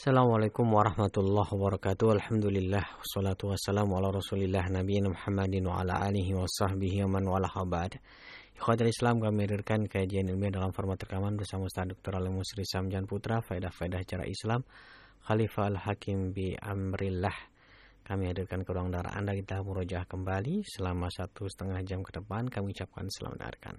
Assalamualaikum warahmatullahi wabarakatuh. Alhamdulillah wassalatu wassalamu ala Rasulillah nabiyina Muhammadin wa ala alihi wa sahbihi wa man wala ba'd. Ikhwatul Islam, kami hadirkan kajian ilmiah dalam format rekaman bersama Ustaz Dr. Ali Musri Samjan Putra, faedah-faedah cara Islam, Khalifah Al-Hakim bi Amrillah. Kami hadirkan ke ruang darah Anda, kita murojaah kembali selama 1,5 jam ke depan. Kami ucapkan selamat mendengarkan.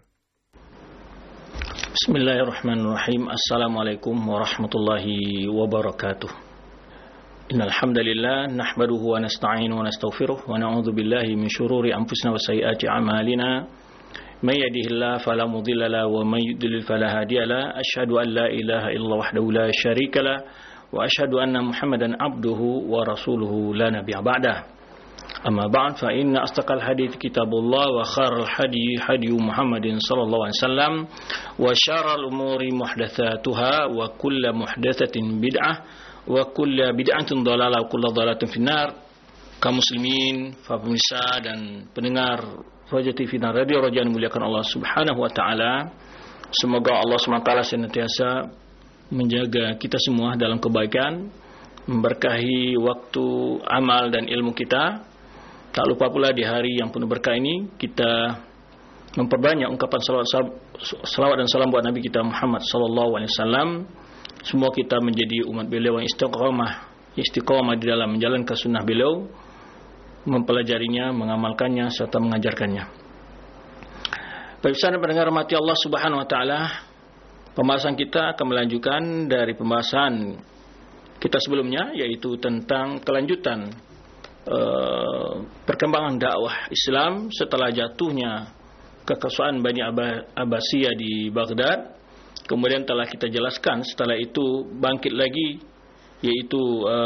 Bismillahirrahmanirrahim. Assalamualaikum warahmatullahi wabarakatuh. Innal hamdalillah nahmaduhu wa nasta'inuhu wa nastaghfiruh wa na'udzu billahi min shururi anfusina wa sayyiati a'malina. May yahdihillahu fala mudilla lahu wa may yudlil fala hadiya lahu. Asyhadu an la ilaha illallah wahdahu la syarika lahu wa asyhadu anna Muhammadan abduhu wa rasuluhu la nabiyya ba'dahu. Amma ba'd, fa inna astaqal hadits kitabullah wa khairul hadi hadi Muhammadin sallallahu alaihi wasallam wa syarrul umuri muhdatsatuha wa kullu muhdatsatin bid'ah wa kullu bid'atin dhalalah wa kullu dhalalatin finnar. Kaum muslimin, pemirsa dan pendengar Roja TV dan Radio Roja yang dimuliakan Allah Subhanahu wa taala, semoga Allah SWT senantiasa menjaga kita semua dalam kebaikan, memberkahi waktu amal dan ilmu kita. Tak lupa pula di hari yang penuh berkah ini kita memperbanyak ungkapan salawat dan salam buat Nabi kita Muhammad sallallahu alaihi wasallam. Semua kita menjadi umat beliau yang istiqamah di dalam menjalankan sunnah beliau, mempelajarinya, mengamalkannya serta mengajarkannya. Pemirsa dan pendengar rahmati Allah Subhanahu wa taala, pembahasan kita akan melanjutkan dari pembahasan kita sebelumnya, yaitu tentang kelanjutan perkembangan dakwah Islam setelah jatuhnya kekuasaan Bani Abbasiyah di Baghdad. Kemudian telah kita jelaskan setelah itu bangkit lagi, yaitu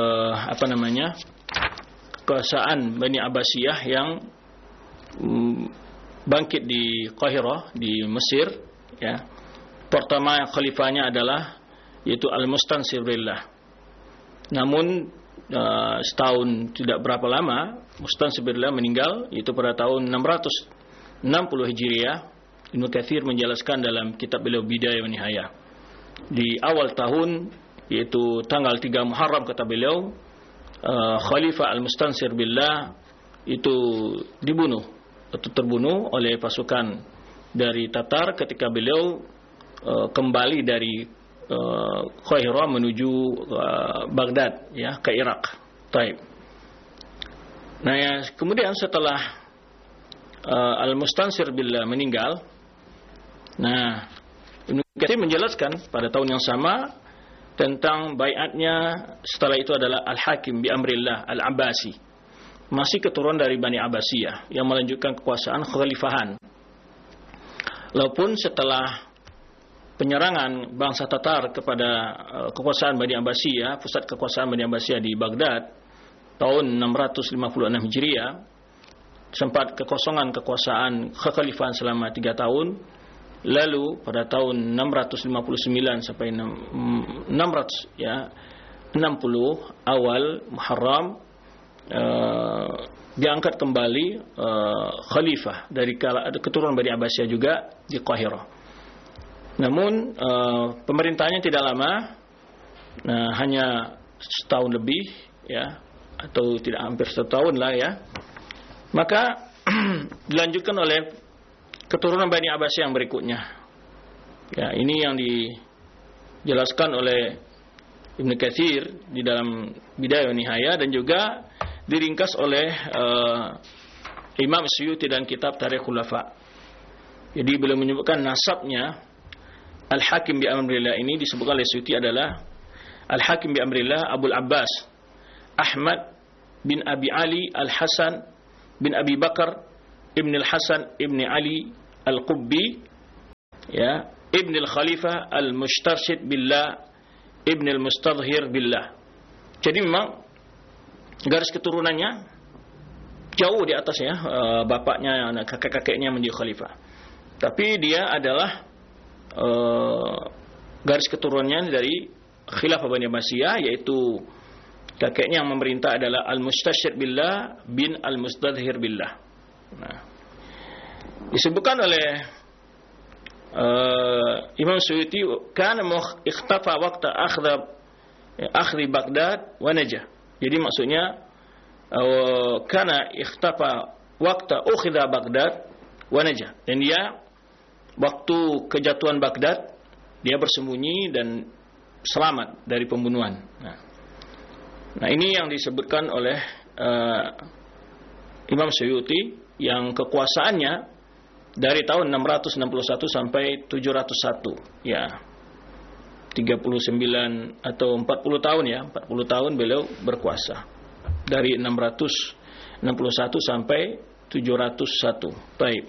kekuasaan Bani Abbasiyah yang bangkit di Qahirah di Mesir, ya. Pertama khalifahnya adalah yaitu Al-Mustansir billah. Namun setahun tidak berapa lama Mustansir billah meninggal, yaitu pada tahun 660 Hijriah. Ibnu Katsir menjelaskan dalam kitab beliau Bidayah wa Nihayah, di awal tahun, yaitu tanggal 3 Muharram, kata beliau, Khalifah Al-Mustansir billah itu dibunuh atau terbunuh oleh pasukan dari Tatar ketika beliau kembali dari Qahirah menuju Baghdad, ya, ke Irak. Taib. Nah, ya, kemudian setelah Al-Mustansir billah meninggal, nah, Ibnu Katsir menjelaskan pada tahun yang sama tentang baiatnya setelah itu adalah Al-Hakim bi Amrillah Al-Abbasi, masih keturunan dari Bani Abbasiyah yang melanjutkan kekuasaan khalifahan. Walaupun setelah penyerangan bangsa Tatar kepada kekuasaan Bani Abbasiyah, pusat kekuasaan Bani Abbasiyah di Baghdad tahun 656 Hijriah, sempat kekosongan kekuasaan kekhalifahan selama 3 tahun. Lalu pada tahun 659 sampai 60 awal Muharram diangkat kembali khalifah dari keturunan Bani Abbasiyah juga di Qahirah. Namun pemerintahnya tidak lama, hanya setahun lebih, ya, atau tidak hampir setahun lah, ya. Maka dilanjutkan oleh keturunan Bani Abbasiyah yang berikutnya. Ya, ini yang dijelaskan oleh Ibnu Katsir di dalam Bidayah wa Nihayah, dan juga diringkas oleh Imam Suyuti dan kitab Tarikh Khulafa. Jadi beliau menyebutkan nasabnya Al-Hakim bi Amrillah ini disebutkan oleh Suyuti adalah Al-Hakim bi Amrillah Abul Abbas Ahmad bin Abi Ali Al-Hasan bin Abi Bakar Ibn Al-Hasan Ibn Ali Al-Qubbi, ya, Ibn Al-Khalifah Al-Mustarsyid billah Ibn Al-Mustadhhir billah. Jadi memang garis keturunannya jauh di atasnya, bapaknya, kakek-kakeknya menjadi khalifah. Tapi dia adalah garis keturunannya dari khilafah Bani Abbasiyah, yaitu kakeknya yang memerintah adalah Al-Mustarsyid billah bin Al-Mustadhhir billah. Nah, disebutkan oleh Imam Suyuti, kana ikhtafa waqta akhdha akhri Baghdad wa Najah. Jadi maksudnya kana ikhtafa waqta ukhidha Baghdad wa Najah. Dan dia waktu kejatuhan Baghdad dia bersembunyi dan selamat dari pembunuhan. Nah ini yang disebutkan oleh Imam Suyuti yang kekuasaannya dari tahun 661 sampai 701 ya. 39 atau 40 tahun ya, 40 tahun beliau berkuasa. Dari 661 sampai 701. Baik.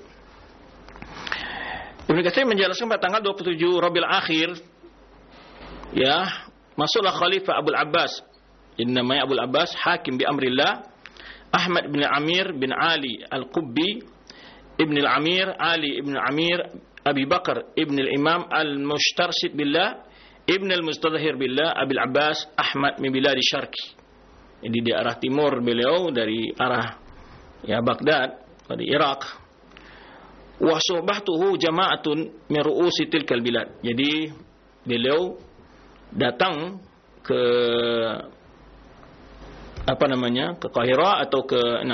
Ibnu Katsir menjelaskan pada tanggal 27 Rabiul Akhir ya, masuklah Khalifah Abul Abbas. Ini namanya Abul Abbas Hakim bi Amrillah Ahmad bin Amir bin Ali Al-Qubbi Ibn Al-Amir Ali Ibn Amir Abi Bakar Ibn Al-Imam Al-Mushtarsid Billah Ibn Al-Mustadhhir Billah Abil Abbas Ahmad min Biladi Syarqi. Jadi di arah timur beliau dari arah ya Baghdad dari Irak. Wa suhbatuhu jama'atun min ru'usi tilkal bilad. Jadi beliau datang ke ke Qahira atau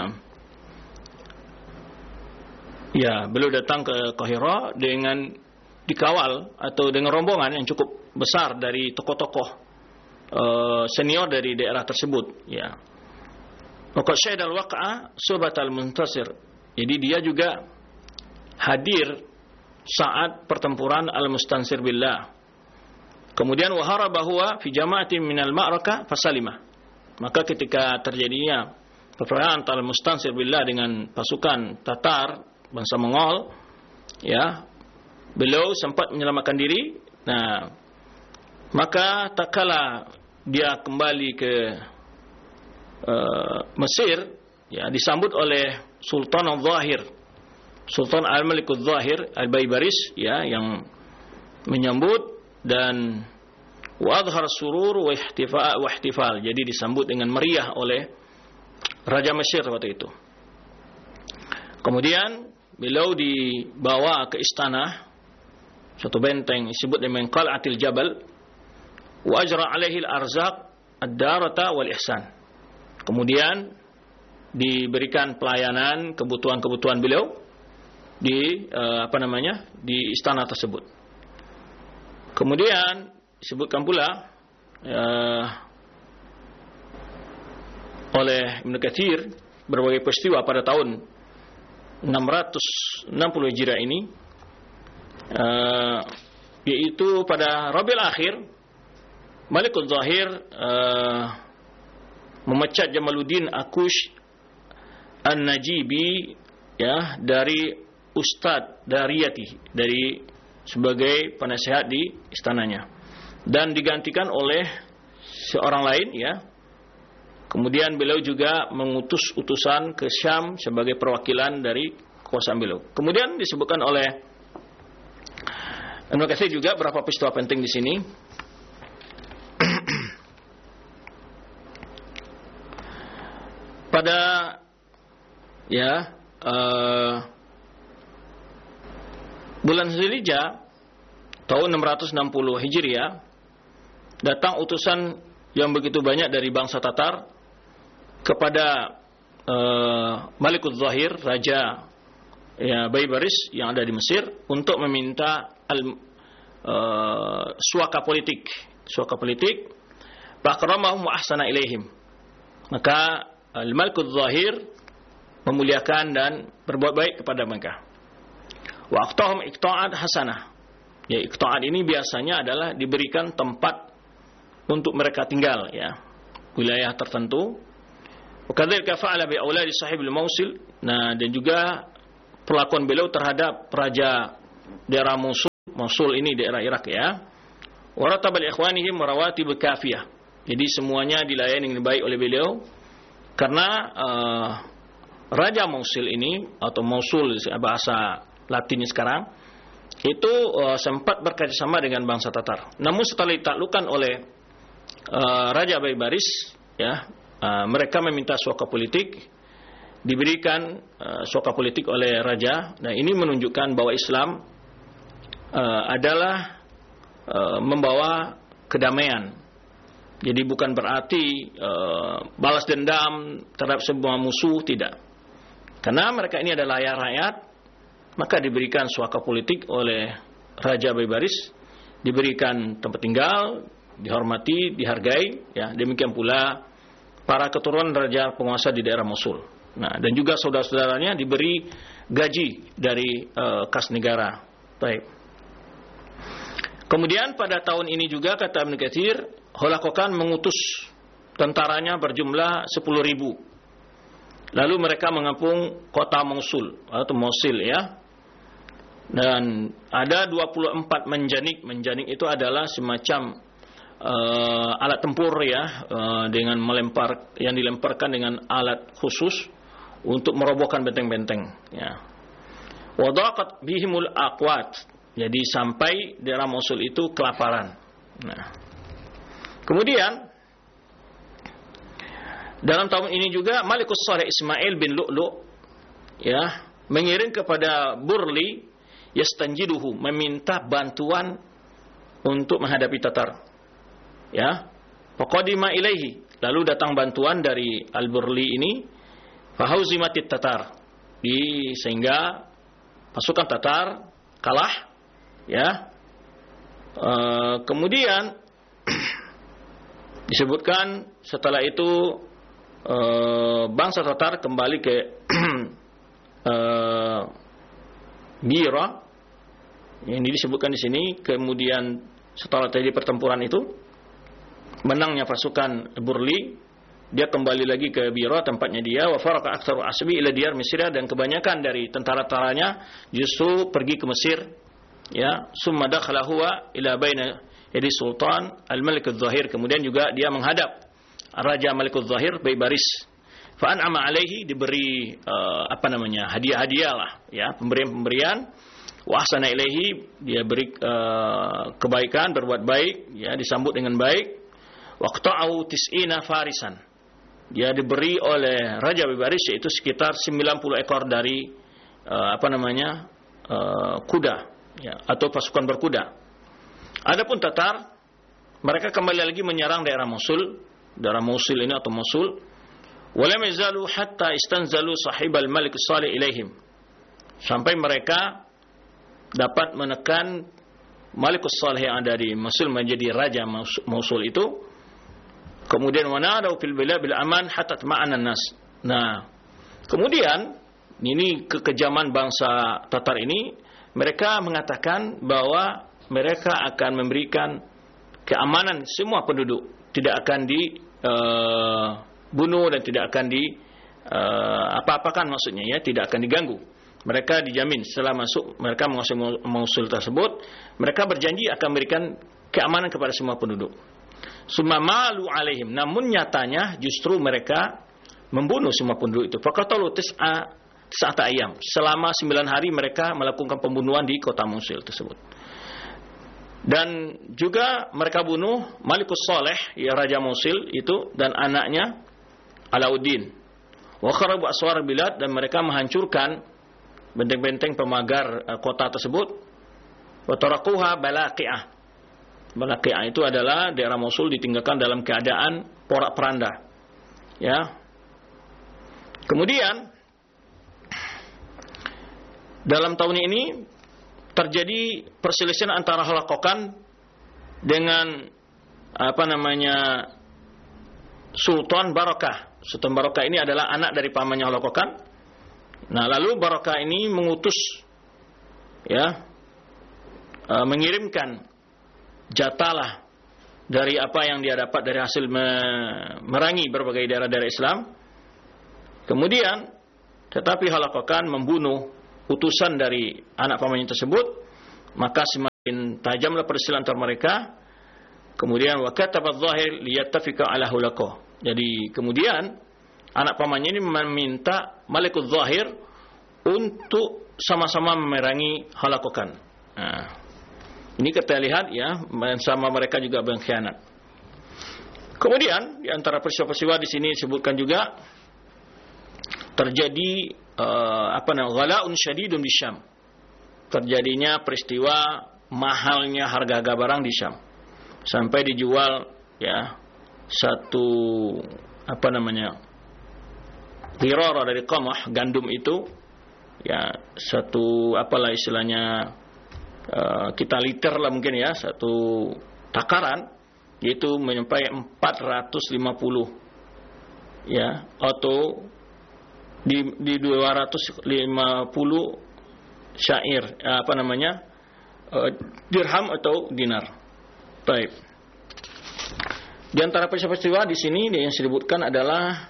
beliau datang ke Qahira dengan dikawal atau dengan rombongan yang cukup besar dari tokoh-tokoh senior dari daerah tersebut ya. Waqad syahida al-waq'a suhbat al-muntasir. Jadi dia juga hadir saat pertempuran al-mustansir billah. Kemudian wa haraba huwa fi jama'atin minal ma'raka fasalima. Maka ketika terjadinya peperangan antara al-mustansir billah dengan pasukan Tatar bangsa Mongol ya, beliau sempat menyelamatkan diri. Nah, maka tak kala dia kembali ke Mesir ya, disambut oleh Sultan Al-Zahir, Sultan Al-Malik Al-Zahir Al-Baybaris ya, yang menyambut dan wa adhhar surur wa ihtifal. Jadi disambut dengan meriah oleh Raja Mesir waktu itu. Kemudian beliau dibawa ke istana, suatu benteng disebut dengan Qal'atil Jabal, wa ajra alaihi al-arzaq ad-darata wal ihsan. Kemudian diberikan pelayanan kebutuhan-kebutuhan beliau di di istana tersebut. Kemudian disebutkan pula oleh Ibnu Katsir berbagai peristiwa pada tahun 660 Hijriah ini, yaitu pada Rabiul Akhir Malikul Zahir memecat Jamaluddin Akush An-Najibi ya dari Ustadz Dariyati dari sebagai penasehat di istananya dan digantikan oleh seorang lain ya. Kemudian beliau juga mengutus utusan ke Syam sebagai perwakilan dari kekuasaan beliau. Kemudian disebutkan oleh Ibnu Katsir juga beberapa peristiwa penting di sini. Pada bulan Zulhijjah tahun 660 Hijriah datang utusan yang begitu banyak dari bangsa Tatar kepada Malikul Zahir, Raja Baybaris yang ada di Mesir, untuk meminta suaka politik. Fakramahum wa ahsana ilaihim. Maka Malikul Zahir memuliakan dan berbuat baik kepada mereka. Wa aqtahum iqta'at hasanah. Ya, iqta'at ini biasanya adalah diberikan tempat untuk mereka tinggal ya, wilayah tertentu. Wakadzalika fa'ala bi auladi sahibul Mausil. Nah, dan juga perlakuan beliau terhadap raja daerah Mosul ini daerah Irak ya. Wa rataba li ikhwanihim rawatib kafiyah. Jadi semuanya dilayani dengan baik oleh beliau karena raja Mosul ini atau Mosul bahasa Latinnya sekarang itu sempat bekerjasama dengan bangsa Tatar. Namun setelah ditaklukkan oleh Raja Baybaris ya, mereka meminta suaka politik, diberikan suaka politik oleh raja. Nah, ini menunjukkan bahwa Islam adalah membawa kedamaian Jadi bukan berarti balas dendam terhadap semua musuh, tidak. Karena mereka ini adalah rakyat, maka diberikan suaka politik oleh Raja Baybaris, diberikan tempat tinggal, dihormati, dihargai, ya. Demikian pula para keturunan raja penguasa di daerah Mosul. Nah, dan juga saudara-saudaranya diberi gaji dari kas negara. Baik. Kemudian pada tahun ini juga kata Ibnu Katsir, Holakokan mengutus tentaranya berjumlah 10.000. Lalu mereka mengepung kota Mosul atau Mosul, ya. Dan ada 24 menjanik. Menjanik itu adalah semacam alat tempur, ya, dengan yang dilemparkan dengan alat khusus untuk merobohkan benteng-benteng, ya. Wadaqat bihimul aqwat. Jadi sampai daerah Mosul itu kelaparan. Nah, kemudian dalam tahun ini juga Malikus Saleh Ismail bin Lu'lu', ya, mengirim kepada Burli yastanjiduhu, meminta bantuan untuk menghadapi Tatar. Ya. Faqadima ilaihi, lalu datang bantuan dari Al-Burli ini, fahauzimatit Tatar. Sehingga pasukan Tatar kalah, ya. Kemudian disebutkan setelah itu bangsa Tatar kembali ke Bira. Ini disebutkan di sini. Kemudian setelah terjadi pertempuran itu, menangnya pasukan Burli, dia kembali lagi ke Bira, tempatnya dia. Wa faraka aktsaru asbi ila diyar Misra, dan kebanyakan dari tentara-tentaranya justru pergi ke Mesir, ya. Summa dakhala huwa ila baina yadi Sultan Al-Malik Adz-Dzahir, kemudian juga dia menghadap Raja Malik Adz-Dzahir Baybaris. Fa an'ama alaihi, diberi hadiah-hadiah lah, ya, pemberian-pemberian. Wa ahsana ilaihi, dia beri kebaikan, berbuat baik, ya, disambut dengan baik. Waqta'u tis'ina farisan, dia diberi oleh Raja Baybaris yaitu sekitar 90 ekor dari kuda, ya, atau pasukan berkuda. Adapun Tatar, mereka kembali lagi menyerang daerah Mosul ini atau Mosul. Walam yazalu hatta istanzalu sahibal Malik Salih ilaihim, sampai mereka dapat menekan Malikus Salih yang ada di Mosul menjadi raja Mosul itu. Kemudian wanadau fil bilad bil aman hatta ma'anan nas. Nah, kemudian ini kekejaman bangsa Tatar ini, mereka mengatakan bahwa mereka akan memberikan keamanan semua penduduk, tidak akan dibunuh dan tidak akan apa-apakan, maksudnya, ya, tidak akan diganggu. Mereka dijamin setelah masuk, mereka menguasai Mosul tersebut, mereka berjanji akan memberikan keamanan kepada semua penduduk. Summa malu alaihim, namun nyatanya justru mereka membunuh semua penduduk itu. Faqatalu tis'ata ayyam, selama 9 hari mereka melakukan pembunuhan di kota Mosul tersebut. Dan juga mereka bunuh Malikus Saleh, ya, Raja Mosul itu, dan anaknya Alauddin. Wa kharabu aswar bilad, dan mereka menghancurkan benteng-benteng pemagar kota tersebut. Wa taraquha balaqi'ah. Balaqi'ah itu adalah daerah Mosul ditinggalkan dalam keadaan porak-poranda, ya. Kemudian dalam tahun ini terjadi perselisihan antara Holakokan dengan Sultan Barakah. Sultan Barakah ini adalah anak dari pamannya Holakokan. Nah, lalu Barakah ini mengutus, ya, mengirimkan jatah dari apa yang dia dapat dari hasil merangi berbagai daerah-daerah Islam. Kemudian, tetapi Holakokan membunuh utusan dari anak pamannya tersebut, maka semakin tajamlah perselisihan antara mereka. Kemudian wa kataba adz-Dzahir liyattafiqa ala Holakoh. Jadi kemudian anak pamannya ini meminta Malik Adz-Dzahir untuk sama-sama memerangi Holakokan. Nah, ini kita lihat, ya, sama mereka juga berkhianat. Kemudian di antara peristiwa-peristiwa di sini disebutkan juga terjadi ghala'un syadidun di Syam. Terjadinya peristiwa mahalnya harga barang di Syam, sampai dijual, ya, satu dirara dari qamah, gandum itu ya satu istilahnya kita liter lah mungkin ya, satu takaran yaitu menyampai 450 ya, atau di 250 syair dirham atau dinar. Baik. Di antara peristiwa di sini yang disebutkan adalah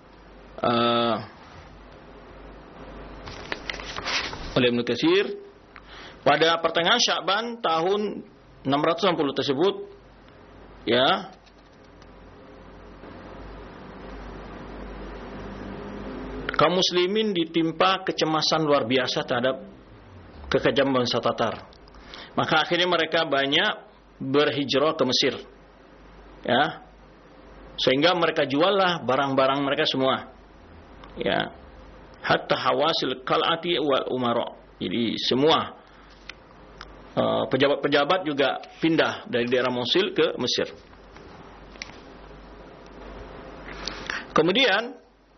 oleh Ibnu Katsir pada pertengahan Sya'ban tahun 660 tersebut ya, kaum muslimin ditimpa kecemasan luar biasa terhadap kekejaman bangsa Tatar. Maka akhirnya mereka banyak berhijrah ke Mesir. Ya. Sehingga mereka juallah barang-barang mereka semua. Ya. Hatta hawasil qal'ati wal umara. Jadi semua pejabat-pejabat juga pindah dari daerah Mosul ke Mesir. Kemudian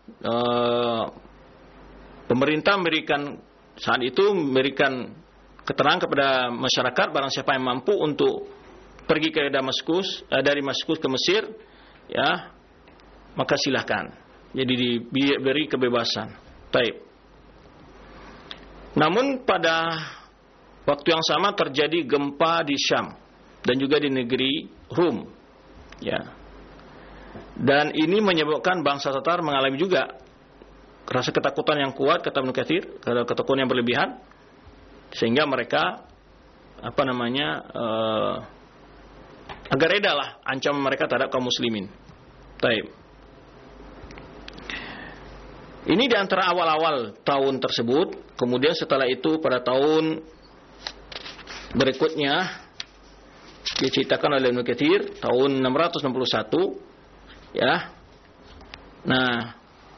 pemerintah saat itu memberikan keterangan kepada masyarakat, barang siapa yang mampu untuk pergi ke Damaskus, dari Damaskus ke Mesir, ya, maka silahkan. Jadi diberi kebebasan. Baik. Namun pada waktu yang sama terjadi gempa di Syam dan juga di negeri Rum. Ya. Dan ini menyebabkan bangsa Tatar mengalami juga rasa ketakutan yang kuat, kata Ibnu Katsir, ketakutan yang berlebihan, sehingga mereka agak reda lah ancaman mereka terhadap kaum muslimin. Baik. Ini di antara awal-awal tahun tersebut. Kemudian setelah itu pada tahun berikutnya diceritakan oleh Ibnu Katsir tahun 661 ya. Nah,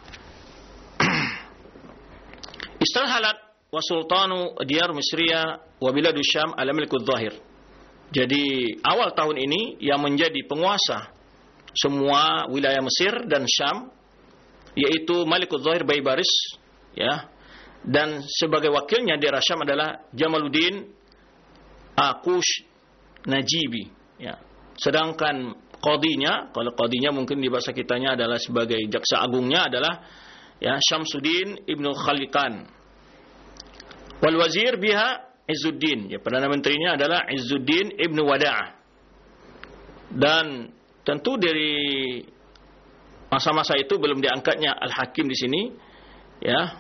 istalhalat wa sultanu diyar Misriya wa biladu Syam ala milkud zahir. Jadi awal tahun ini yang menjadi penguasa semua wilayah Mesir dan Syam yaitu Malikul Zahir Baybaris ya, dan sebagai wakilnya di daerah Syam adalah Jamaluddin Akush Najibi ya. Sedangkan qadinya, kalau qadinya mungkin di bahasa kitanya adalah sebagai jaksa agungnya adalah ya Syamsuddin Ibnu Khaliqan. Wal wazir biha Izzuddin, ya, perdana menterinya adalah Izzuddin Ibnu Wada'ah. Dan tentu dari masa-masa itu belum diangkatnya Al-Hakim di sini, ya,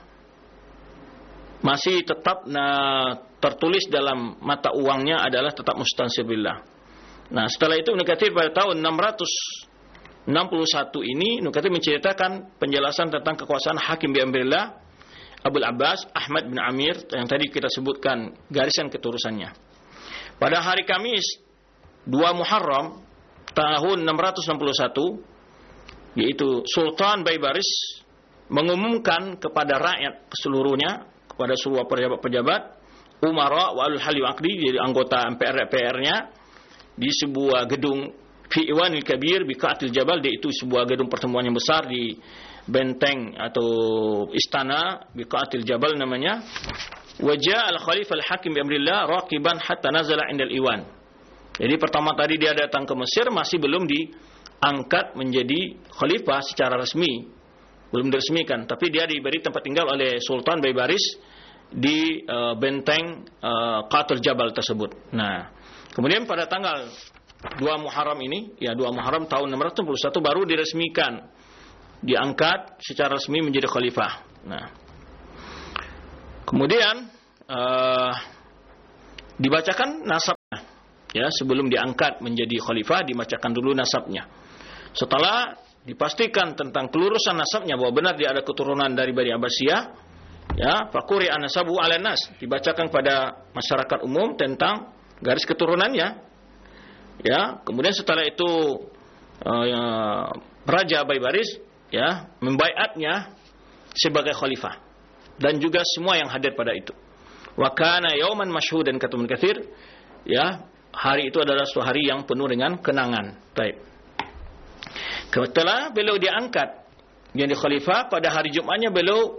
masih tetap tertulis dalam mata uangnya adalah tetap mustansir billah. Nah, setelah itu Ibnu Katsir pada tahun 661 ini Ibnu Katsir menceritakan penjelasan tentang kekuasaan Hakim bi amrillah Abul Abbas Ahmad bin Amir yang tadi kita sebutkan garisan keturusannya. Pada hari Kamis 2 Muharram tahun 661, yaitu Sultan Baybaris mengumumkan kepada rakyat seluruhnya, kepada seluruh pejabat-pejabat, umara wa al-hal wa aqdi, jadi anggota MPR-nya di sebuah gedung fi Iwanil Kabir bi Qa'atil Jabal, yaitu sebuah gedung pertemuan yang besar di benteng atau istana bi Qa'atil Jabal namanya. Wajah al-Khalifah al-Hakim bi amrillah raqiban hatta nazala indal Iwan. Jadi pertama tadi dia datang ke Mesir masih belum diangkat menjadi khalifah secara resmi, belum diresmikan, tapi dia diberi tempat tinggal oleh Sultan Baybaris di benteng Qa'atul Jabal tersebut. Nah, kemudian pada tanggal 2 Muharram ini, ya 2 Muharram tahun 661 baru diresmikan, diangkat secara resmi menjadi khalifah. Nah, kemudian dibacakan nasabnya. Ya, sebelum diangkat menjadi khalifah dibacakan dulu nasabnya. Setelah dipastikan tentang kelurusan nasabnya bahwa benar dia ada keturunan dari Bani Abbasiyah, ya, faquri an-nasabu 'alan nas, dibacakan pada masyarakat umum tentang garis keturunannya. Ya, kemudian setelah itu Raja Baybaris ya membaiatnya sebagai khalifah dan juga semua yang hadir pada itu. Wa kana yauman masyhudan, kata Ibnu Katsir, ya, hari itu adalah suatu hari yang penuh dengan kenangan. Baik. Setelah beliau diangkat jadi khalifah, pada hari Jumatnya beliau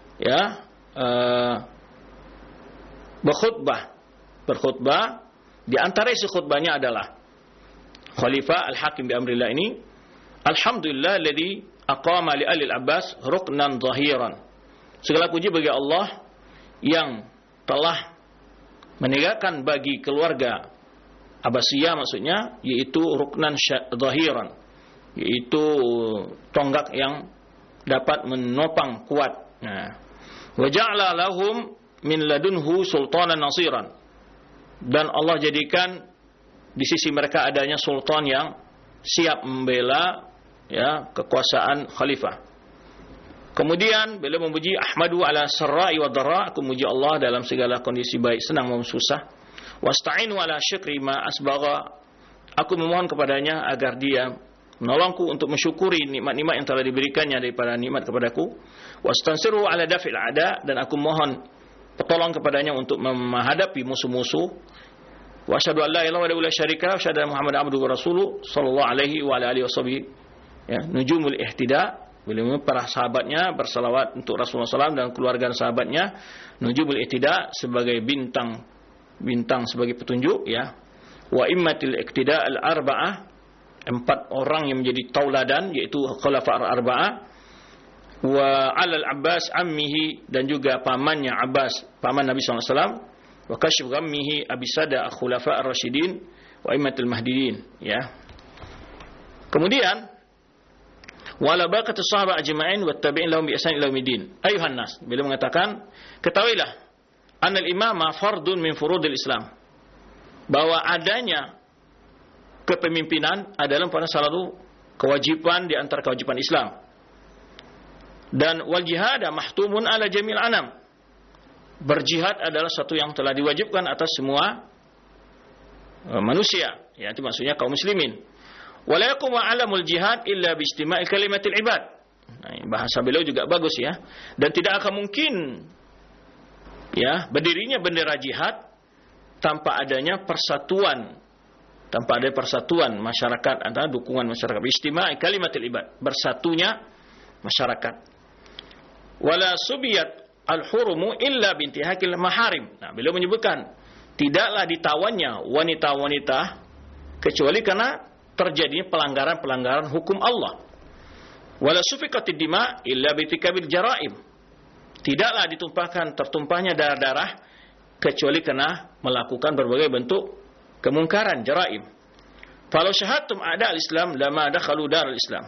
berkhutbah. Di antara isi khutbahnya adalah Khalifah Al-Hakim bi amrillah ini, alhamdulillah alladzi aqama li ahli al-Abbas ruknan zahiran. Segala puji bagi Allah yang telah menegakkan bagi keluarga Abbasiyah, maksudnya yaitu ruknan zahiran, yaitu tonggak yang dapat menopang kuat. Nah, wa ja'ala lahum min ladunhu sultanan nasiran. Dan Allah jadikan di sisi mereka adanya sultan yang siap membela kekuasaan khalifah. Kemudian beliau memuji ahmadu ala sarra'i wa dharra, aku memuji Allah dalam segala kondisi baik senang maupun susah. Wasta'inu ala syukri ma asbagha, aku memohon kepadanya agar dia menolongku untuk mensyukuri nikmat-nikmat yang telah diberikannya daripada nikmat kepadaku. Wastansiru ala daf'il a'da, dan aku mohon pertolongan kepadanya untuk menghadapi musuh-musuh. Wa asyhadu an la ilaha illallah wa syarika lahu wa asyhadu anna Muhammadan abduhu wa rasuluhu sallallahu alaihi wa ala alihi washabihi. Nujumul ihtida, beliau para sahabatnya bersalawat untuk Rasulullah SAW dan keluarga sahabatnya. Nujumul ihtida sebagai bintang sebagai petunjuk, Wa immatil iktida al-arba'ah, 4 orang yang menjadi tauladan, yaitu khulafa al-arba'ah. Wa alal Abbas ammihi, dan juga pamannya Abbas, paman Nabi SAW. Wa kashf ghammihi abisada khulafa ar-rasyidin wa immatul mahdiyyin. Kemudian wala baqatu sahabat ajma'in wa tabi'in lahum bi ihsan ila yaumiddin. Ayuhan nas, beliau mengatakan, ketahuilah anal imama fardun min furudil Islam, bahwa adanya kepemimpinan adalah pada salah satu kewajiban di antara kewajiban Islam. Dan wal jihad mahtumun ala jamil anam, berjihad adalah satu yang telah diwajibkan atas semua manusia, itu maksudnya kaum muslimin. Wala yaqumu alamul jihad illa bi istima'i kalimatil ibad. Bahasa beliau juga bagus, dan tidak akan mungkin berdirinya bendera jihad tanpa adanya persatuan, masyarakat, antara dukungan masyarakat. Istima'i kalimatil ibad, bersatunya masyarakat. Wala subiyat al-hurumu illa bintihakil maharim. Beliau menyebutkan tidaklah ditawannya wanita-wanita kecuali karena terjadinya pelanggaran-pelanggaran hukum Allah. Wala sufiqatid dima illa bitikabil jaraim. Tidaklah tertumpahnya darah-darah kecuali karena melakukan berbagai bentuk kemungkaran, jaraim. Falau syahadtum a'da al-Islam lama dakhalu darul Islam.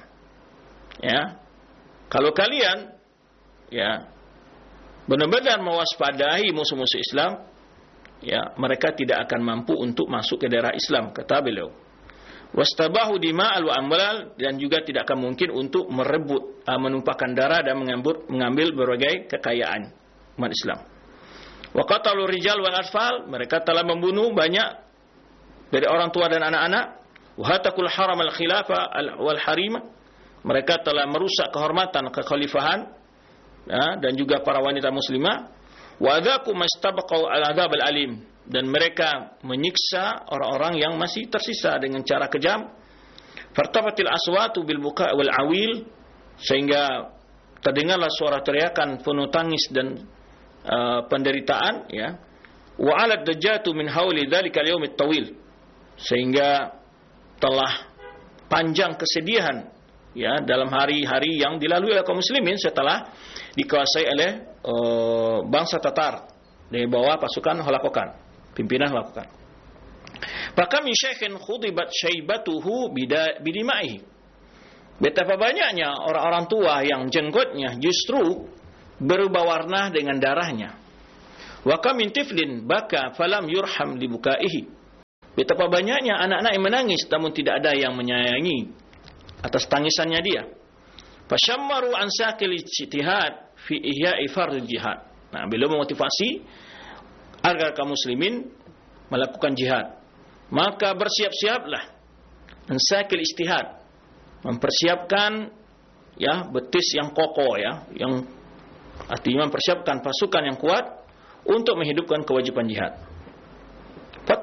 Kalau kalian benar-benar mewaspadai musuh-musuh Islam, mereka tidak akan mampu untuk masuk ke daerah Islam, kata beliau. Wastabahu dima'al wa amwal, dan juga tidak akan mungkin untuk merebut, menumpahkan darah dan mengambil berbagai kekayaan umat Islam. Wa qatalur rijal wal atfal, mereka telah membunuh banyak dari orang tua dan anak-anak. Wa hatakul haram al khilafah wal harima, mereka telah merusak kehormatan kekhalifahan dan juga para wanita muslimah. Wa adzaku mastabaqau al-adzab al-alim, dan mereka menyiksa orang-orang yang masih tersisa dengan cara kejam. Fartafatil aswatu bil buka' wal awil, sehingga terdengarlah suara teriakan penuh tangis dan penderitaan, Wa 'alad dajjatu min hauli dzalika al-yaum at-tawil, sehingga telah panjang kesedihan dalam hari-hari yang dilalui oleh kaum muslimin setelah dikuasai oleh bangsa Tatar dari bawah pasukan Holakokan, pimpinan Holakokan. Bahkan min syaikhin khudibat syaibatuhu bidima'ihi, betapa banyaknya orang-orang tua yang jenggotnya justru berubah warna dengan darahnya. Wa kam min tiflin baka falam yurham libukaihi, betapa banyaknya anak-anak yang menangis namun tidak ada yang menyayangi atas tangisannya dia. Fasyammaru an saqil ijtihad fi ihya'i fardil jihad. Beliau memotivasi agar kaum muslimin melakukan jihad. Maka bersiap-siaplah an saqil ijtihad, mempersiapkan betis yang kokoh, yang artinya mempersiapkan pasukan yang kuat untuk menghidupkan kewajiban jihad.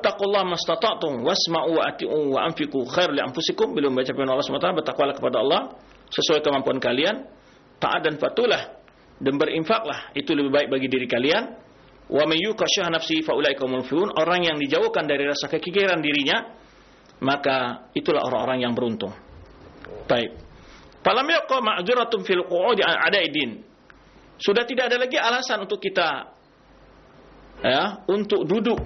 Wattaqullaha mastata'tum wasma'u wa ati'u wa anfiqu khair li anfusikum. Belum baca firman Allah SWT, bertakwalah kepada Allah sesuai kemampuan kalian, taat dan patuhlah dan berinfaklah, itu lebih baik bagi diri kalian. Wa may yuqa syuhha nafsihi fa ulaika humul muflihun. Orang yang dijauhkan dari rasa kekikiran dirinya, maka itulah orang-orang yang beruntung. Baik. Falam yaqa ma'juratun fil qu'udi an adaidin. Sudah tidak ada lagi alasan untuk kita untuk duduk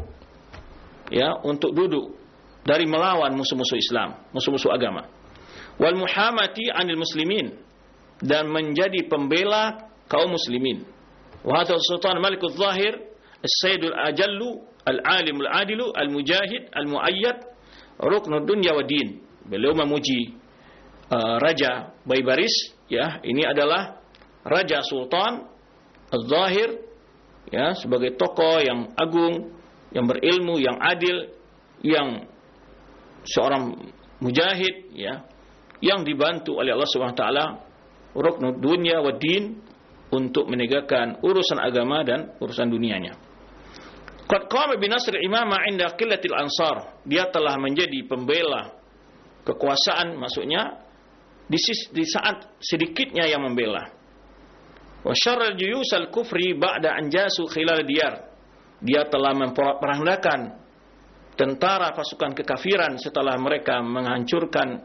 dari melawan musuh-musuh Islam, musuh-musuh agama. Wal muhamati 'anil muslimin, dan menjadi pembela kaum muslimin. Wa hadha sultan malikul zahir as-sayyidul ajallu al-alimul adilu al-mujahid al-muayyad ruknud dunya wa din. Beliau memuji Raja Baybaris, ini adalah Raja Sultan Az-Zahir, sebagai tokoh yang agung, yang berilmu, yang adil, yang seorang mujahid, yang dibantu oleh Allah Subhanahu wa taala ruknud dunya wa din, untuk menegakkan urusan agama dan urusan dunianya. Qad qama bi nasr imama 'inda qillatil ansar. Dia telah menjadi pembela kekuasaan, maksudnya di saat sedikitnya yang membela. Wa syarral juyus al-kufri ba'da an jasu khilal diyar. Dia telah memperandakan tentara pasukan kekafiran setelah mereka menghancurkan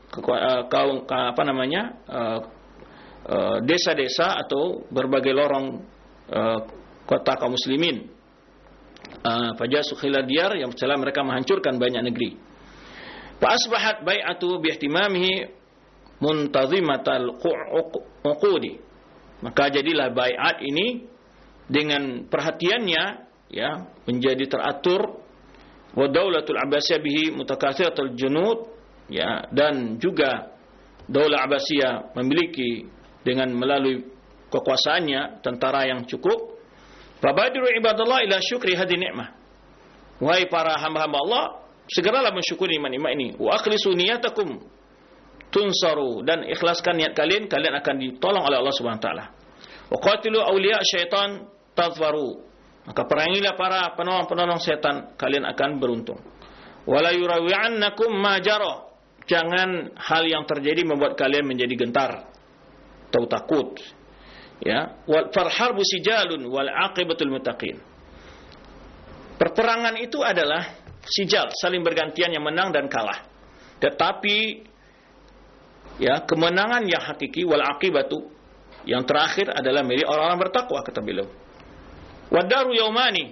desa-desa atau berbagai lorong kota kaum muslimin. Fajasu khilal diyar, yang setelah mereka menghancurkan banyak negeri. Fa asbahat bai'atu bi ihtimamihi muntazimatal uqudi. Maka jadilah bai'at ini dengan perhatiannya menjadi teratur. Wa daulatul abbasiyah bihi mutakatsiratul junud, dan juga daulah Abbasiyah memiliki dengan melalui kekuasaannya tentara yang cukup. Fabadiru ibadallah ila syukri hadhihi ni'mah. Wahai para hamba-hamba Allah, segeralah mensyukuri nikmat ini. Wa akhlisu niyatakum tunsaru, dan ikhlaskan niat kalian, kalian akan ditolong oleh Allah Subhanahu wa taala. Wa qatilu awliya syaitan tadhfaru. Maka perangilah para penolong-penolong setan, kalian akan beruntung. Wala yurawi'annakum ma jara. Jangan hal yang terjadi membuat kalian menjadi gentar atau takut. Wal farharbu sijalun wal aqibatul muttaqin. Perperangan itu adalah sijal, saling bergantian yang menang dan kalah. Tetapi kemenangan yang hakiki, wal aqibatu, yang terakhir adalah milik orang-orang bertakwa, kata beliau. Wadaru yaumani.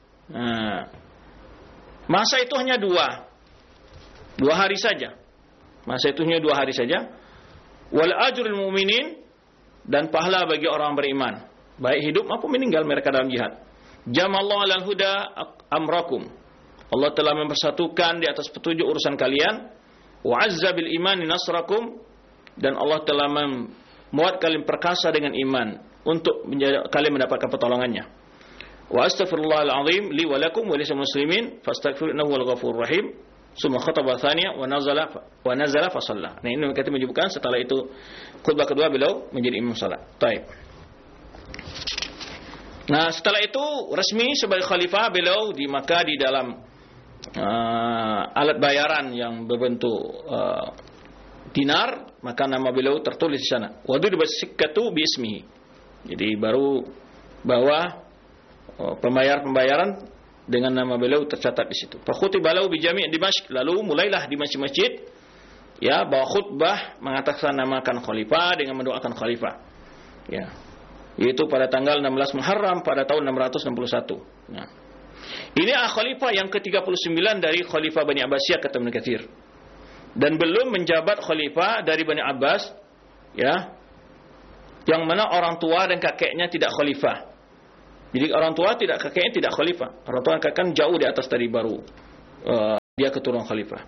Masa itu hanya dua hari saja. Masa itu hanya 2 hari saja. Wal ajrul mu'minin, dan pahala bagi orang beriman, baik hidup maupun meninggal mereka dalam jihad. Jamallahu alal huda amrakum. Allah telah mempersatukan di atas petunjuk urusan kalian. Wa azza bil imani nasrakum, dan Allah telah membuat kalian perkasa dengan iman untuk kalian mendapatkan pertolongannya. Wa astaghfirullahal azim li wa lakum wa lisal muslimin fastaghfiruhu innahu wal ghafurur rahim. Summa khataba tsaniya wa nazala fa shalla. Nah, ini kita menyebutkan setelah itu khutbah kedua beliau menjadi imam salat. Baik. Nah, setelah itu resmi sebagai khalifah beliau di Makkah di dalam alat bayaran yang berbentuk dinar, maka nama beliau tertulis di sana. Wadud basikkatu bi ismihi. Jadi baru bahwa pembayaran dengan nama beliau tercatat di situ. Fa khutiba lahu bi jami' Dimashq, lalu mulailah di masjid-masjid bawa khutbah mengatakan namakan khalifah dengan mendoakan khalifah. Yaitu pada tanggal 16 Muharram pada tahun 661. Ini khalifah yang ke-39 dari khalifah Bani Abbasiyah, kata Ibnu Katsir. Dan belum menjabat khalifah dari Bani Abbas, yang mana orang tua dan kakeknya tidak khalifah. Jadi orang tua kakeknya tidak khalifah. Orang tua kakek kan jauh di atas tadi, baru dia keturunan khalifah.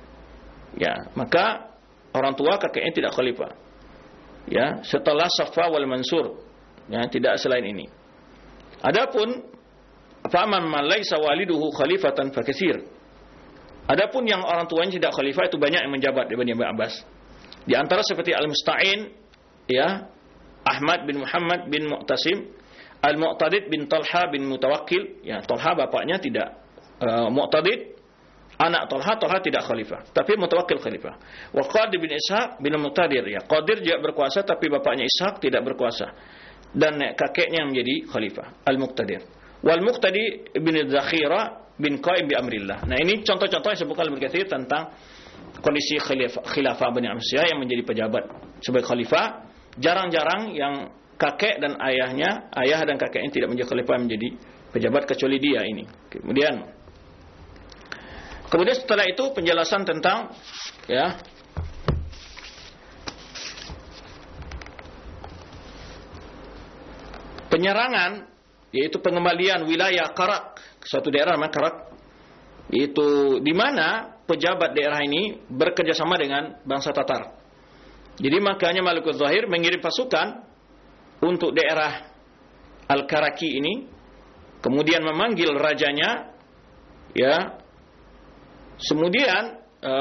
Maka orang tua kakeknya tidak khalifah. Setelah Safa wal Mansur, tidak selain ini. Adapun faman man laisa waliduhu khalifatan fakasir. Adapun yang orang tuanya tidak khalifah itu banyak yang menjabat di Bani Abbas. Di antara seperti Al-Musta'in, Ahmad bin Muhammad bin Mu'tasim, Al-Mu'tadid bin Talha bin Mutawakkil. Talha bapaknya tidak Mu'tadid anak Talha tidak khalifah, tapi Mutawakkil khalifah. Wa Qadir bin Ishaq bin Muqtadir, ya. Qadir juga berkuasa tapi bapaknya Ishaq tidak berkuasa. Dan kakeknya menjadi khalifah, Al-Muqtadir. Wal Muqtadi bin Zakhira bin Qaim bi amrillah. Nah, ini contoh-contoh yang disebutkan Ibnu Katsir tentang kondisi khilafah Bani Abbasiyah yang menjadi pejabat sebagai khalifah. Jarang-jarang yang kakek dan ayahnya, ayah dan kakeknya tidak menjadi khalifah menjadi pejabat kecuali dia ini. Kemudian setelah itu penjelasan tentang ya penyerangan, yaitu pengembalian wilayah Karak, suatu daerah namanya Karak, yaitu di mana pejabat daerah ini bekerjasama dengan bangsa Tatar. Jadi makanya Malikul Zahir mengirim pasukan untuk daerah Al-Karaki ini, kemudian memanggil rajanya, ya. Kemudian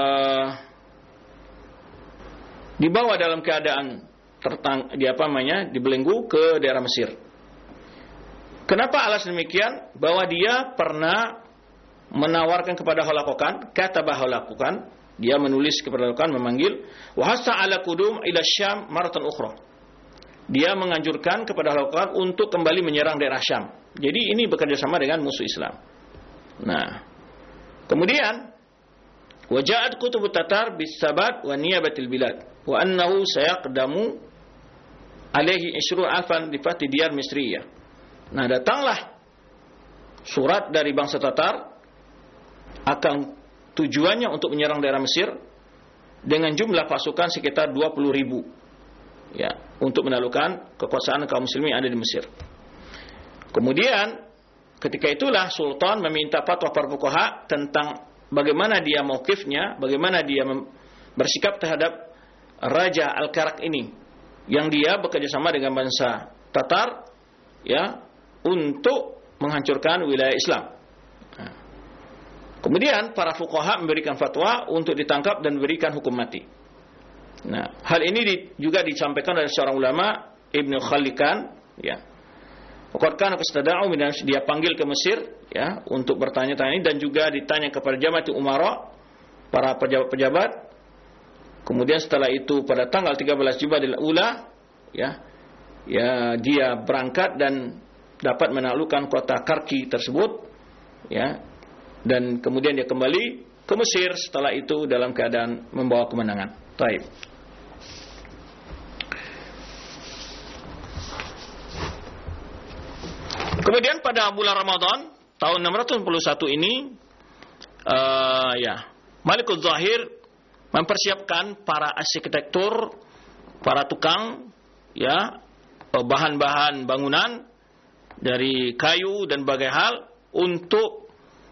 dibawa dalam keadaan dibelenggu ke daerah Mesir. Kenapa alasan demikian? Bahwa dia pernah menawarkan kepada Holakokan, kata Holakokan, dia menulis kepada Holakokan, memanggil, wa hasa ala qudum ila Syam maratan ukhra. Dia menganjurkan kepada Holakokan untuk kembali menyerang daerah Syam. Jadi ini bekerja sama dengan musuh Islam. Nah, kemudian waja'at kutubut Tatar bisabat wa niyabatil bilad wa annahu sayaqdamu alaihi 20,000 di fathi diyar Misriyah. Nah, datanglah surat dari bangsa Tatar akan tujuannya untuk menyerang daerah Mesir dengan jumlah pasukan sekitar 20,000, ya, untuk menaklukkan kekuasaan kaum muslimin yang ada di Mesir. Kemudian ketika itulah Sultan meminta fatwa para fuqaha tentang bagaimana dia mauqifnya, bagaimana dia bersikap terhadap Raja Al-Karak ini, yang dia bekerja sama dengan bangsa Tatar, ya, untuk menghancurkan wilayah Islam. Nah, kemudian para fuqaha memberikan fatwa untuk ditangkap dan diberikan hukum mati. Nah, hal ini juga disampaikan oleh seorang ulama, Ibnu Khalikan, ya. Waktu kestada'u, dia panggil ke Mesir, ya, untuk bertanya-tanya, dan juga ditanya kepada Jama'atul Umara, para pejabat-pejabat. Kemudian setelah itu pada tanggal 13 Jumadil Ula, ya, dia berangkat dan dapat menaklukkan kota Karki tersebut, ya, dan kemudian dia kembali ke Mesir setelah itu dalam keadaan membawa kemenangan. Baik. Kemudian pada bulan Ramadan tahun 641 ini, Malikul Zahir mempersiapkan para arsitektur, para tukang, ya, bahan-bahan bangunan dari kayu dan berbagai hal untuk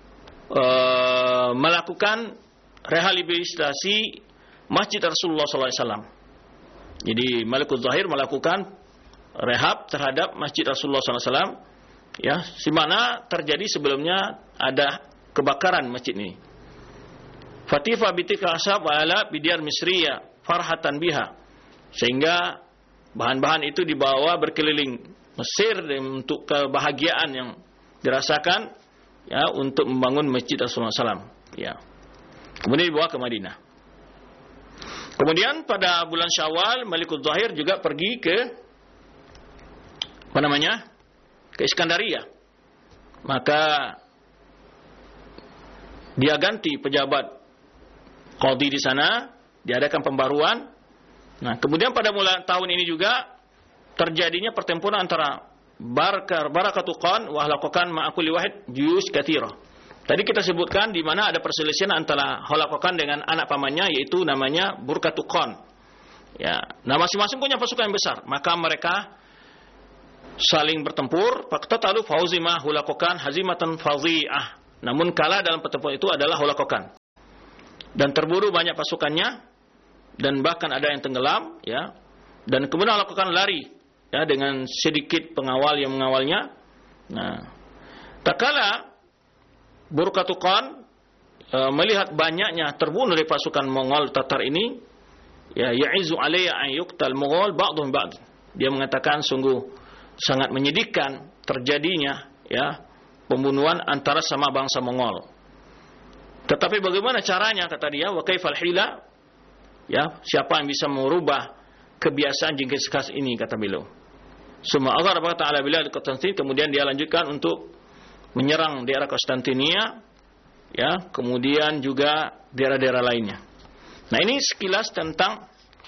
melakukan rehabilitasi Masjid Rasulullah SAW. Jadi Malikul Zahir melakukan rehab terhadap Masjid Rasulullah SAW. Ya, di mana terjadi sebelumnya ada kebakaran masjid ini. Fatifa bitika ashab wa ala bidiyar Misriyah farhatan biha. Sehingga bahan-bahan itu dibawa berkeliling Mesir untuk kebahagiaan yang dirasakan, ya, untuk membangun Masjid Rasulullah SAW. Ya. Kemudian dibawa ke Madinah. Kemudian pada bulan Syawal Malikul Zahir juga pergi ke ke Iskandaria. Maka dia ganti pejabat qadhi di sana, diadakan pembaruan. Nah, kemudian pada mulai tahun ini juga terjadinya pertempuran antara Barakatu Khan wa Holakokan ma'akuli wahid juyus kathira. Tadi kita sebutkan di mana ada perselisihan antara Holakokan dengan anak pamannya, yaitu namanya Burkatu Khan. Ya, nah masing-masing punya pasukan yang besar, maka mereka saling bertempur. Faqtatalu fauzima Holakokan hazimatan fadhi'ah. Namun kalah dalam pertempuran itu adalah Holakokan. Dan terburu banyak pasukannya, dan bahkan ada yang tenggelam, ya. Dan kemudian Holakokan lari, ya, dengan sedikit pengawal yang mengawalnya. Nah, tak kala Burkatu Khan melihat banyaknya terbunuh dari pasukan Mongol Tatar ini, ya, ya'izu alayya an yuqtal Mongol ba'dhum ba'd. Dia mengatakan sungguh sangat menyedihkan terjadinya, ya, pembunuhan antara sama bangsa Mongol. Tetapi bagaimana caranya, kata dia, wa kaifal hila, ya, siapa yang bisa merubah kebiasaan Genghis Khan ini, kata beliau. Summa agharaba ta'ala bilad Konstantin, kemudian dia lanjutkan untuk menyerang daerah Konstantinia, ya, kemudian juga daerah-daerah lainnya. Nah, ini sekilas tentang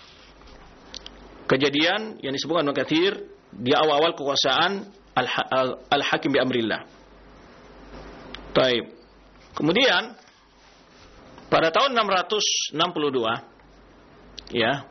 kejadian yang disebutkan Ibnu Katsir di awal-awal kekuasaan Al-Hakim bi amrillah. Baik. Kemudian pada tahun 662, ya,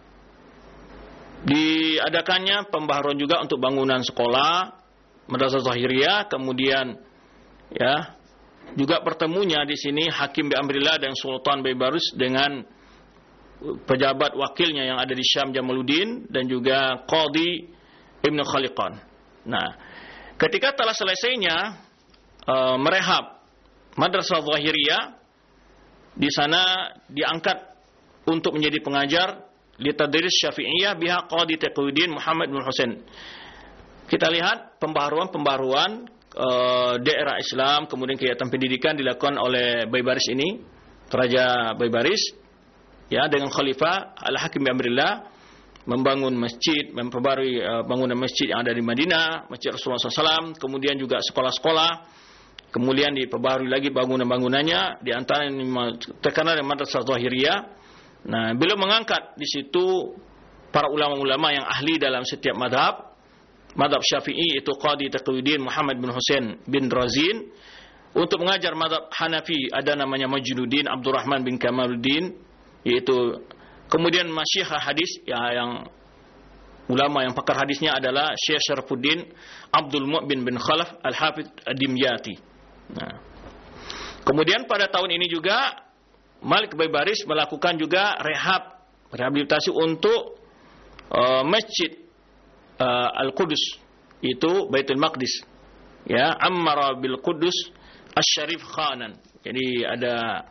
diadakannya pembaharuan juga untuk bangunan sekolah Madrasah Zahiriyah, kemudian, ya, juga pertemunya di sini Hakim bi amrillah dan Sultan Baibarus dengan pejabat wakilnya yang ada di Syam Jamaluddin dan juga Qadhi Ibnu Khaliqan. Nah, ketika telah selesainya merehab Madrasah Zahiriyah, di sana diangkat untuk menjadi pengajar li tadris Syafi'iyah biha Qadhi Taqiyuddin Muhammad bin Husain. Kita lihat pembaharuan daerah Islam, kemudian kegiatan pendidikan dilakukan oleh Baibaris ini, Raja Baibaris, ya, dengan Khalifah Al-Hakim bi amrillah, membangun masjid, memperbarui bangunan masjid yang ada di Madinah, Masjid Rasulullah SAW, kemudian juga sekolah-sekolah, kemudian diperbarui lagi bangunan-bangunannya, di antara yang terkenal dengan Madrasah Zahiriyah. Nah, beliau mengangkat di situ para ulama-ulama yang ahli dalam setiap madhab Syafi'i, itu Qadhi Taqiyuddin Muhammad bin Husain bin Razin. Untuk mengajar madhab Hanafi ada namanya Majduddin Abdurrahman bin Kamaluddin, yaitu kemudian masyayikh hadis, ya, yang ulama yang pakar hadisnya adalah Syekh Syarafuddin Abdul Mu'min bin Khalaf Al-Hafidz Ad-Dimyati. Nah, kemudian pada tahun ini juga Malik Baibaris melakukan juga rehabilitasi untuk Masjid Al-Qudus, itu Baitul Maqdis, ya, Ammara bil Qudus Asy-Syarif Khanan. Jadi ada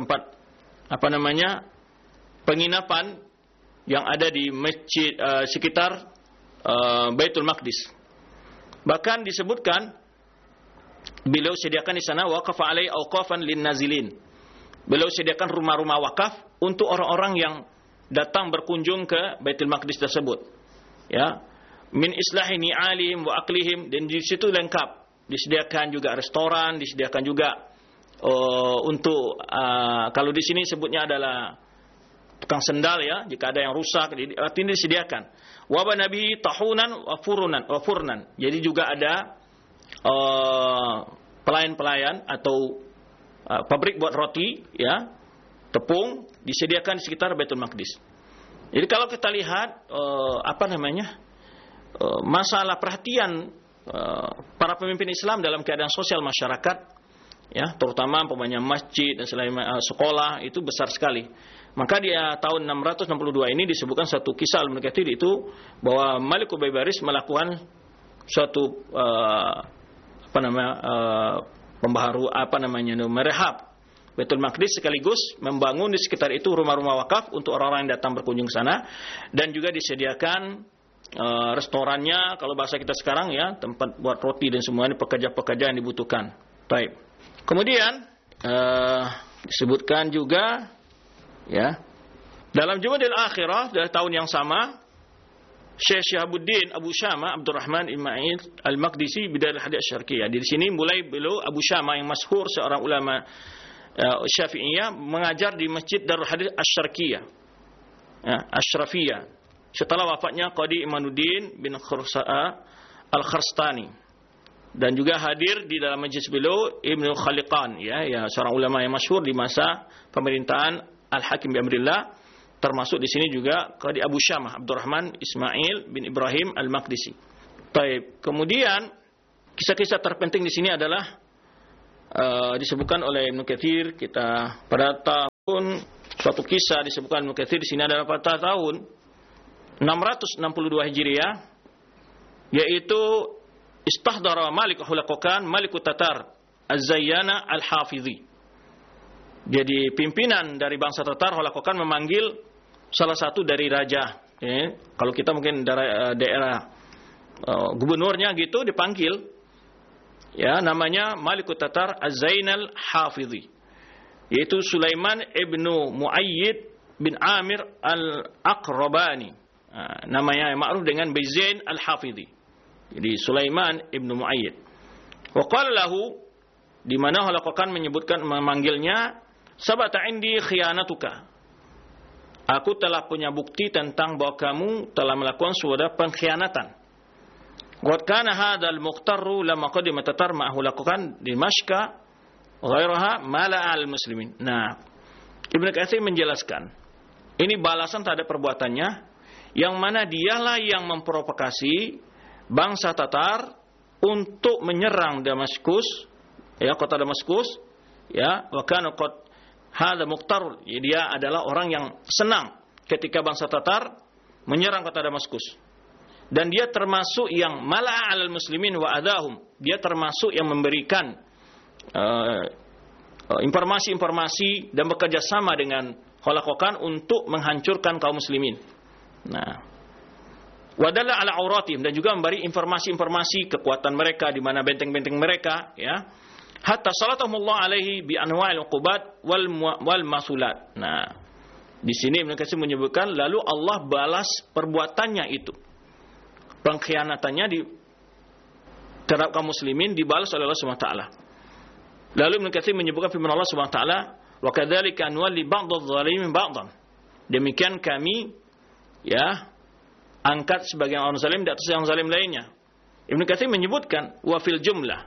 penginapan yang ada di masjid sekitar Baitul Maqdis. Bahkan disebutkan beliau sediakan di sana waqafa alai auqafan lin nazilin. Beliau sediakan rumah-rumah wakaf untuk orang-orang yang datang berkunjung ke Baitul Maqdis tersebut. Ya, min islahi ni'alihim wa aqlihim, dan di situ lengkap. Disediakan juga restoran, disediakan juga untuk kalau di sini sebutnya adalah tukang sendal, ya, jika ada yang rusak, artinya disediakan. Wa nabi tahunan wa furnan. Jadi juga ada pelayan-pelayan atau pabrik buat roti, ya, tepung, disediakan di sekitar Baitul Maqdis. Jadi kalau kita lihat masalah perhatian para pemimpin Islam dalam keadaan sosial masyarakat, ya, terutama masjid dan selain sekolah, itu besar sekali. Maka di tahun 662 ini disebutkan satu kisah Ibnu Katsir itu bahwa Malik Baibaris melakukan suatu merehab Baitul Maqdis, sekaligus membangun di sekitar itu rumah-rumah wakaf untuk orang-orang yang datang berkunjung ke sana, dan juga disediakan restorannya, kalau bahasa kita sekarang, ya, tempat buat roti dan semuanya, pekerja-pekerja yang dibutuhkan. Baik. Kemudian disebutkan juga, ya, dalam Jumadil Akhirah dari tahun yang sama, Syekh Syihabuddin Abu Syama Abdurrahman Ismail Al-Maqdisi Bidayah Al-Hadith Asy-Syarqiyah. Di sini mulai beliau Abu Syama yang masyhur, seorang ulama Syafi'iyah, mengajar di Masjid Darul Hadith Asy-Syarqiyah, ya, Asyrafiyah, setelah wafatnya Qadhi Imanuddin bin Al-Kharstani. Dan juga hadir di dalam majlis beliau Ibnu Khaliqan, ya, seorang ulama yang masyhur di masa pemerintahan Al-Hakim bi amrillah. Termasuk di sini juga Qadhi Abu Syamah Abdurrahman Ismail bin Ibrahim Al-Maqdisi. Baik, kemudian kisah-kisah terpenting di sini adalah disebutkan oleh Ibnu Katsir. Kita pada tahun, suatu kisah disebutkan Ibnu Katsir di sini adalah pada tahun 662 Hijriah, yaitu istahdara Malik Hulakokan Malikut Tatar Az-Zayyana Al-Hafidhi. Jadi pimpinan dari bangsa Tatar, Hulakokan, memanggil salah satu dari raja, ya. Kalau kita mungkin daerah gubernurnya gitu dipanggil, ya, namanya Malikut Tatar Az-Zainal Hafidhi, yaitu Sulaiman ibnu Muayyid bin Amir al-Aqrabani. Namanya ma'ruf dengan Bizain al-Hafidhi. Jadi Sulaiman ibnu Muayyid. Wa qala lahu, di mana Halakokan memanggilnya, sabata indi khiyanatuka. Aku telah punya bukti tentang bahwa kamu telah melakukan suatu pengkhianatan. Qad kana hadzal muqtarru lamma qadima Tatar ma'ahu Halakokan di Mashka ghairaha mala'al muslimin. Nah, Ibnu Katsir menjelaskan, ini balasan terhadap perbuatannya, yang mana dialah yang memprovokasi bangsa Tatar untuk menyerang Damaskus, ya, kota Damaskus, ya, wa kana qad hadza muqtar, dia adalah orang yang senang ketika bangsa Tatar menyerang kota Damaskus. Dan dia termasuk yang mala'a 'alal muslimin wa adahum, dia termasuk yang memberikan informasi-informasi dan bekerja sama dengan Halakokan untuk menghancurkan kaum muslimin. Nah, wadalla ala auratihim, dan juga memberi informasi-informasi kekuatan mereka, di mana benteng-benteng mereka, ya, hatta salatahumullah alaihi bi anwa'il uqubat wal masulat. Nah, di sini Ibnu Katsir menyebutkan, lalu Allah balas perbuatannya itu, pengkhianatannya terhadap kaum muslimin dibalas oleh Allah Subhanahu wa taala. Lalu Ibnu Katsir menyebutkan firman Allah Subhanahu wa taala, wa kadzalika nuwalli ba'dadh-dhalimin ba'dhan. Demikian kami, ya, angkat sebagian orang zalim di atas yang zalim lainnya. Ibnu Katsir menyebutkan wa fil jumlah.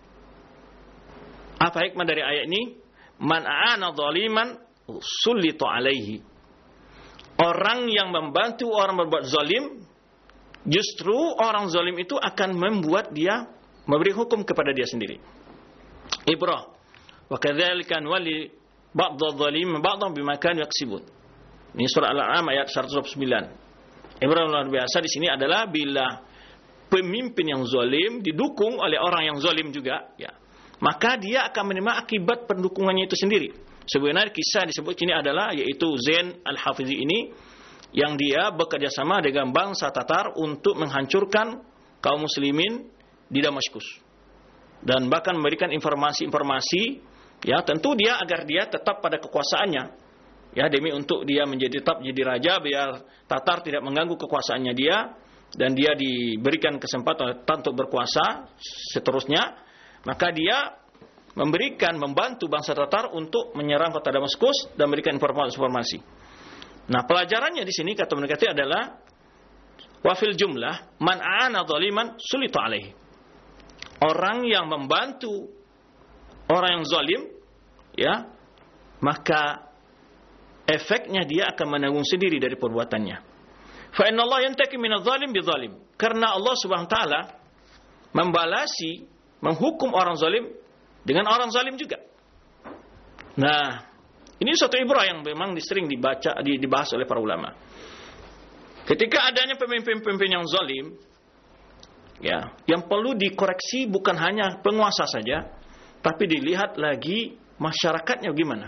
Apa hikmah dari ayat ini? Man a'ana zaliman sullita alaihi. Orang yang membantu orang berbuat zalim, justru orang zalim itu akan membuat dia memberi hukum kepada dia sendiri. Ibrah. Wa kadzalika nuwalli ba'dadh-dhalimin ba'dhan bima kanu yaksibun. Ini surah Al-An'am ayat 129. Ibrah luar biasa di sini adalah bila pemimpin yang zalim didukung oleh orang yang zalim juga, ya, maka dia akan menerima akibat pendukungannya itu sendiri. Sebenarnya kisah disebut sini adalah yaitu Zain al-Hafidhi ini, yang dia bekerja sama dengan bangsa Tatar untuk menghancurkan kaum muslimin di Damaskus, dan bahkan memberikan informasi-informasi, ya, tentu dia agar dia tetap pada kekuasaannya, ya, demi untuk dia tetap jadi raja, biar Tatar tidak mengganggu kekuasaannya dia, dan dia diberikan kesempatan untuk berkuasa seterusnya. Maka dia membantu bangsa Tatar untuk menyerang kota Damaskus dan memberikan informasi. Nah, pelajarannya di sini kata Ibnu Katsir adalah wa fil jumlah man a'ana zaliman sulita alaihi. Orang yang membantu orang yang zalim, ya, maka efeknya dia akan menanggung sendiri dari perbuatannya. Fa inna Allah yantaqim minadh zalim bidzalim. Karena Allah Subhanahu wa taala menghukum orang zalim dengan orang zalim juga. Nah, ini suatu ibrah yang memang sering dibahas oleh para ulama. Ketika adanya pemimpin-pemimpin yang zalim, ya, yang perlu dikoreksi bukan hanya penguasa saja, tapi dilihat lagi masyarakatnya gimana.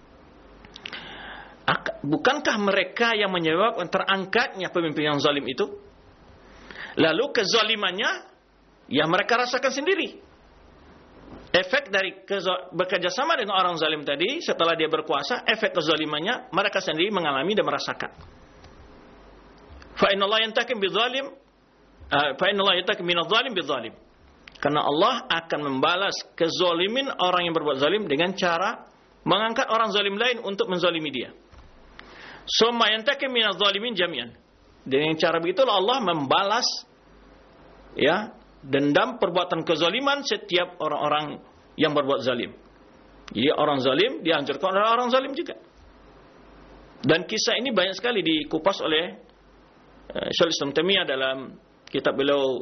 Bukankah mereka yang menyebabkan terangkatnya pemimpin yang zalim itu? Lalu kezalimannya, ya, mereka rasakan sendiri. Efek dari bekerjasama dengan orang zalim tadi, setelah dia berkuasa, efek kezalimannya mereka sendiri mengalami dan merasakan. Fa inna Allah yantaqim bidzalim, fa inna Allah yantaqim minadh zalim bidzalim. Karena Allah akan membalas kezalimin orang yang berbuat zalim dengan cara mengangkat orang zalim lain untuk menzalimi dia. Summa yantaqim minadh zalimin jami'an. Dengan cara begitulah Allah membalas, ya, dendam perbuatan kezaliman setiap orang-orang yang berbuat zalim. Jadi orang zalim dihancurkan oleh orang zalim juga. Dan kisah ini banyak sekali dikupas oleh Syaikhul Islam Taimiyah dalam kitab beliau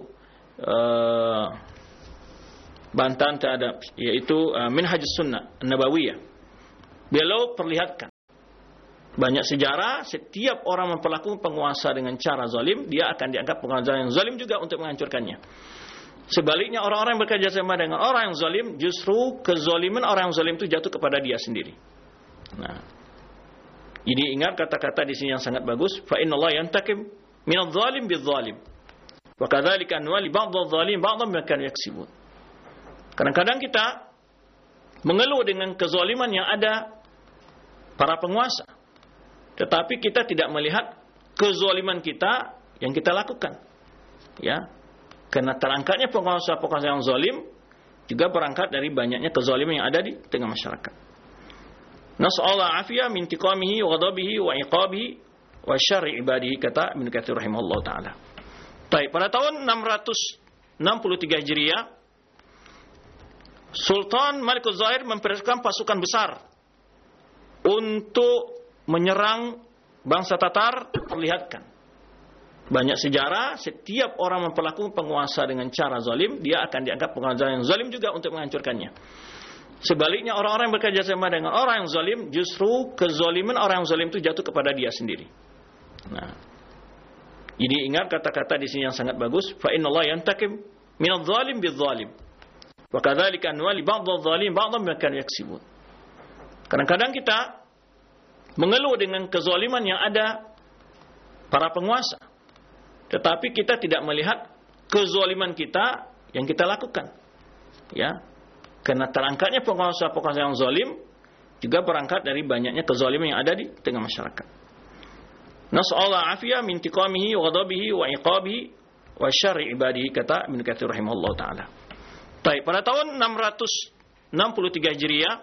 bantahan terhadap, yaitu Minhajus Sunnah Nabawiyah. Beliau perlihatkan banyak sejarah, setiap orang memperlakukan penguasa dengan cara zalim, dia akan dianggap penguasa yang zalim juga untuk menghancurkannya. Sebaliknya, orang-orang yang bekerja sama dengan orang yang zalim, justru kezaliman orang yang zalim itu jatuh kepada dia sendiri. Nah, jadi ingat kata-kata di sini yang sangat bagus. Fa innallaha yantaqim minadh zalim bidzalim. Wa kadzalika nuwalli ba'dadh zalim ba'dhan bima kanu yaksibun. Kadang-kadang kita mengeluh dengan kezaliman yang ada para penguasa, tetapi kita tidak melihat kezaliman kita yang kita lakukan. Ya, karena terangkatnya penguasa-penguasa yang zalim juga berangkat dari banyaknya kezaliman yang ada di tengah masyarakat. Nas'allahu afiyah min intiqamihi wa ghadabihi wa iqabihi wa syarri ibadihi, kata Ibnu Katsir rahimahullah taala. Baik, pada tahun 663 Hijriah, Sultan Malik Az-Zahir mempersiapkan pasukan besar untuk menyerang bangsa Tatar. Perlihatkan banyak sejarah, setiap orang memperlakukan penguasa dengan cara zalim, dia akan dianggap penguasa yang zalim juga untuk menghancurkannya. Sebaliknya, orang-orang yang bekerja sama dengan orang yang zalim, justru kezaliman orang yang zalim itu jatuh kepada dia sendiri. Nah, jadi ingat kata-kata di sini yang sangat bagus. Fa innallaha yantakim minadh zalim bidh-zalim. Wa kadzalika anwali ba'dadh-dhalim ba'dhan ma kanu yaksibun. Kadang-kadang kita mengeluh dengan kezaliman yang ada para penguasa, tetapi kita tidak melihat kezaliman kita yang kita lakukan. Ya, karena terangkatnya penguasa-penguasa yang zalim juga berangkat dari banyaknya kezaliman yang ada di tengah masyarakat. Nas'allahu afiyah min intiqamihi wa ghadabihi wa iqabihi wa syarri ibadihi, kata Ibnu Katsir rahimahullah taala. Baik, pada tahun 663 Hijriah,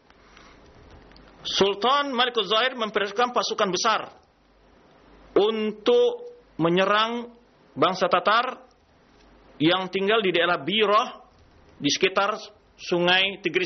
Sultan Malik Az-Zahir mempersiapkan pasukan besar untuk menyerang bangsa Tatar yang tinggal di daerah Birah di sekitar Sungai Tigris